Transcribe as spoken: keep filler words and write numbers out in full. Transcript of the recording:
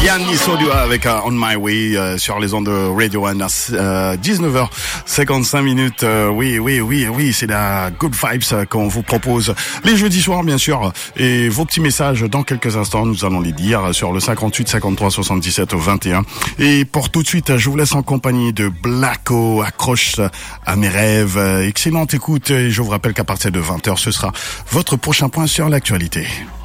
Yannis Odua avec uh, On My Way euh, sur les ondes de Radio One à euh, dix-neuf heures cinquante-cinq minutes. Euh, oui, oui, oui, oui, c'est la Good Vibes euh, qu'on vous propose les jeudis soirs, bien sûr. Et vos petits messages dans quelques instants, nous allons les dire sur le cinquante-huit cinquante-trois soixante-dix-sept vingt et un. Et pour tout de suite, je vous laisse en compagnie de Blacko, Accroche à mes rêves. Excellente écoute et je vous rappelle qu'à partir de vingt heures, ce sera votre prochain point sur l'actualité.